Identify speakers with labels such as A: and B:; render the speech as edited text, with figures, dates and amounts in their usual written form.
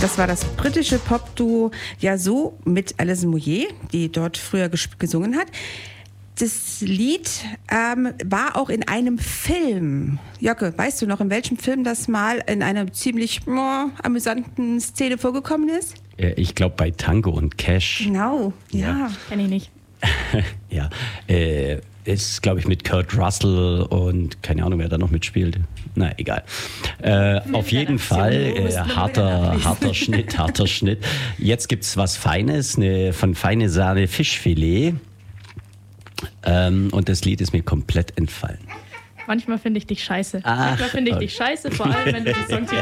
A: Das war das britische Popduo Yazoo mit Alison Moyet, die dort früher gesungen hat. Das Lied war auch in einem Film. Jocke, weißt du noch, in welchem Film das mal in einer ziemlich amüsanten Szene vorgekommen ist?
B: Ich glaube bei Tango und Cash.
A: Genau, ja.
C: Kenn ich nicht.
B: Ja, ist, glaube ich, mit Kurt Russell und keine Ahnung, wer da noch mitspielt. Na, egal. Auf jeden Fall harter Schnitt. Jetzt gibt's was Feines, von Feine Sahne Fischfilet. Und das Lied ist mir komplett entfallen.
C: Manchmal finde ich dich scheiße. Vor allem, wenn du die Songs